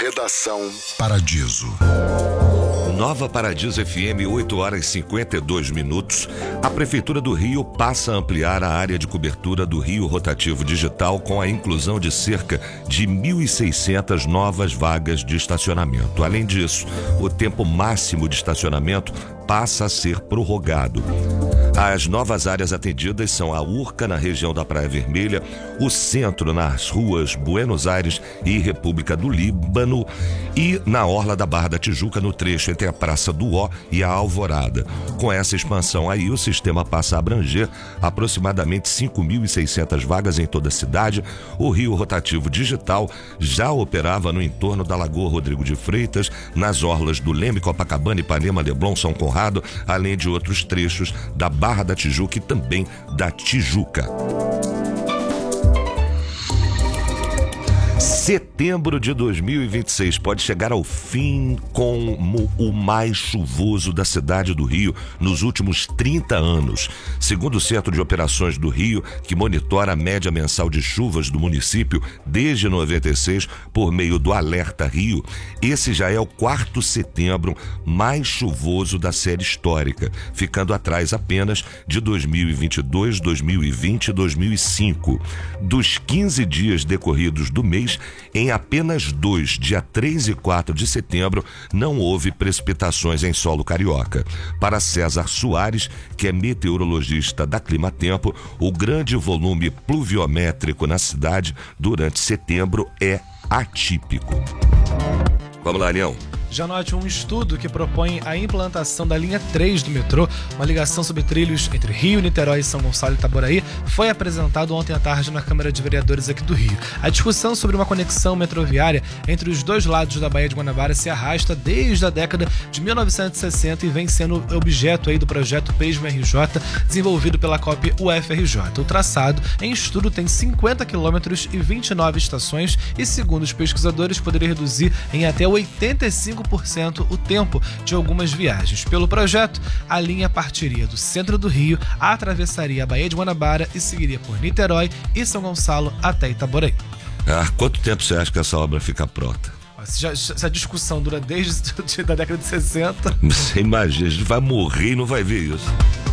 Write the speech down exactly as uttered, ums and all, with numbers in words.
Redação Paradiso. Nova Paradiso F M, oito horas e cinquenta e dois minutos. A Prefeitura do Rio passa a ampliar a área de cobertura do Rio Rotativo Digital com a inclusão de cerca de mil e seiscentas novas vagas de estacionamento. Além disso, o tempo máximo de estacionamento passa a ser prorrogado. As novas áreas atendidas são a Urca, na região da Praia Vermelha, o centro nas ruas Buenos Aires e República do Líbano e na orla da Barra da Tijuca, no trecho entre a Praça do Ó e a Alvorada. Com essa expansão aí, o sistema passa a abranger aproximadamente cinco mil e seiscentas vagas em toda a cidade. O Rio Rotativo Digital já operava no entorno da Lagoa Rodrigo de Freitas, nas orlas do Leme, Copacabana, Ipanema, Leblon, São Conrado, além de outros trechos da Barra da Tijuca e também da Tijuca. Setembro de dois mil e vinte e seis pode chegar ao fim como o mais chuvoso da cidade do Rio nos últimos trinta anos. Segundo o Centro de Operações do Rio, que monitora a média mensal de chuvas do município desde noventa e seis por meio do Alerta Rio, esse já é o quarto setembro mais chuvoso da série histórica, ficando atrás apenas de dois mil e vinte e dois, dois mil e vinte e dois mil e cinco. Dos quinze dias decorridos do mês, em apenas dois, dia três e quatro de setembro, não houve precipitações em solo carioca. Para César Soares, que é meteorologista da Climatempo, o grande volume pluviométrico na cidade durante setembro é atípico. Vamos lá, Leão. Já note um estudo que propõe a implantação da linha três do metrô, uma ligação sobre trilhos entre Rio, Niterói, São Gonçalo e Itaboraí, foi apresentado ontem à tarde na Câmara de Vereadores aqui do Rio. A discussão sobre uma conexão metroviária entre os dois lados da Baía de Guanabara se arrasta desde a década de mil novecentos e sessenta e vem sendo objeto aí do projeto Prisma R J, desenvolvido pela C O P U F R J. O traçado em estudo tem cinquenta quilômetros e vinte e nove estações e, segundo os pesquisadores, poderia reduzir em até oitenta e cinco por cento o tempo de algumas viagens. Pelo projeto, a linha partiria do centro do Rio, atravessaria a Baía de Guanabara e seguiria por Niterói e São Gonçalo até Itaboraí. Ah, quanto tempo você acha que essa obra fica pronta? Se, se a discussão dura desde a década de sessenta... Você imagina, a gente vai morrer e não vai ver isso.